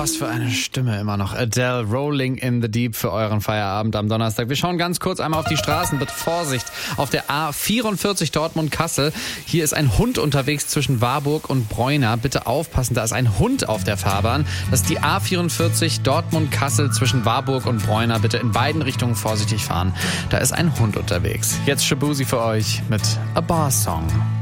Was für eine Stimme immer noch. Adele, Rolling in the Deep für euren Feierabend am Donnerstag. Wir schauen ganz kurz einmal auf die Straßen. Bitte Vorsicht auf der A44 Dortmund-Kassel. Hier ist ein Hund unterwegs zwischen Warburg und Breuner. Bitte aufpassen, da ist ein Hund auf der Fahrbahn. Das ist die A44 Dortmund-Kassel zwischen Warburg und Breuner. Bitte in beiden Richtungen vorsichtig fahren. Da ist ein Hund unterwegs. Jetzt Shabuzi für euch mit A Bar Song.